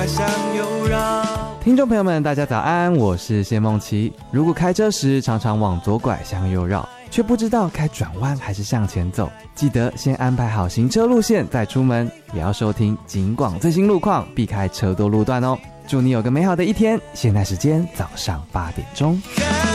听众朋友们大家早安，我是谢梦琪。如果开车时常常往左拐向右绕，却不知道该转弯还是向前走，记得先安排好行车路线再出门，也要收听警广最新路况，避开车多路段哦。祝你有个美好的一天，现在时间早上8点钟。